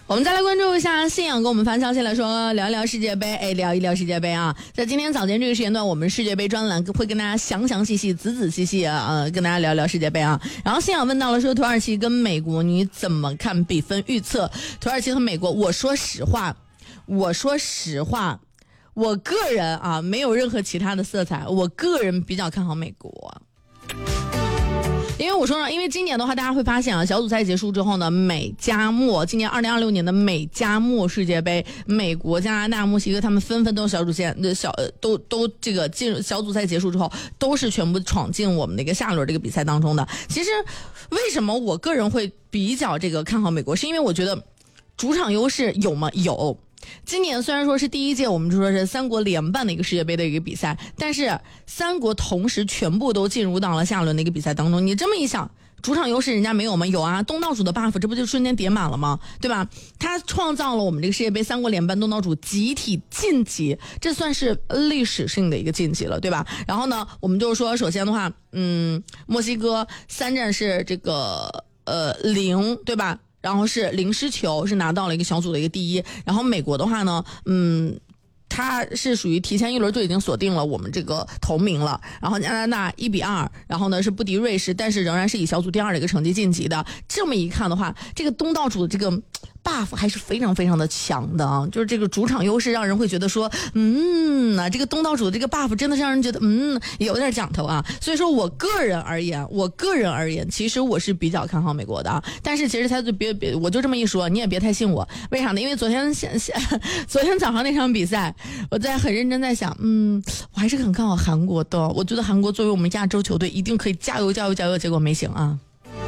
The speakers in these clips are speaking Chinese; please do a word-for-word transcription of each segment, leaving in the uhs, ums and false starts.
我们再来关注一下信仰给我们发消息来说聊一聊世界杯，哎，聊一聊世界杯啊！在今天早间这个时间段，我们世界杯专栏会跟大家详详细细、仔仔细细啊，呃，跟大家聊聊世界杯啊。然后信仰问到了说，土耳其跟美国你怎么看比分预测？土耳其和美国，我说实话，我说实话，我个人啊没有任何其他的色彩，我个人比较看好美国。因为我说呢，因为今年的话，大家会发现啊，小组赛结束之后呢，美加墨，今年二零二六年的美加墨世界杯，美国、加拿大、墨西哥，他们纷纷都小组线的小都都这个进入小组赛结束之后，都是全部闯进我们的一个下轮这个比赛当中的。其实，为什么我个人会比较这个看好美国，是因为我觉得主场优势有吗？有。今年虽然说是第一届，我们就说是三国联办的一个世界杯的一个比赛，但是三国同时全部都进入到了下轮的一个比赛当中。你这么一想，主场优势人家没有吗？有啊，东道主的 buff 这不就瞬间叠满了吗？对吧？他创造了我们这个世界杯三国联办东道主集体晋级，这算是历史性的一个晋级了，对吧？然后呢，我们就是说，首先的话，嗯，墨西哥三战是这个呃零，对吧？然后是零失球，是拿到了一个小组的一个第一。然后美国的话呢，嗯，它是属于提前一轮就已经锁定了我们这个头名了。然后加拿大一比二，然后呢是不敌瑞士，但是仍然是以小组第二的一个成绩晋级的。这么一看的话，这个东道主的这个 buff 还是非常非常的强的啊，就是这个主场优势让人会觉得说，嗯啊，这个东道主的这个 buff 真的是让人觉得嗯有点讲头啊。所以说我个人而言，我个人而言，其实我是比较看好美国的啊。但是其实他就别别，我就这么一说，你也别太信我。为啥呢？因为昨天昨天早上那场比赛，我在很认真在想，嗯，我还是很看好韩国的。我觉得韩国作为我们亚洲球队，一定可以加油加油加油，结果没行啊。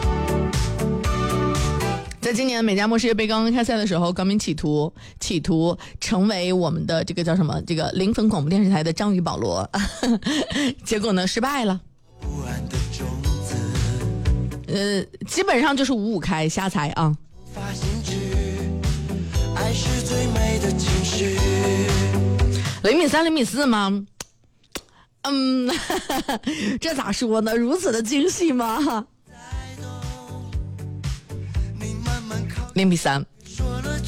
在今年美加墨世界杯刚刚开赛的时候，高明企图企图成为我们的这个叫什么这个零分广播电视台的章鱼保罗，结果呢失败了。呃，基本上就是五五开，瞎猜啊。零比三，零比四吗？嗯，这咋说呢？如此的惊喜吗？零比三，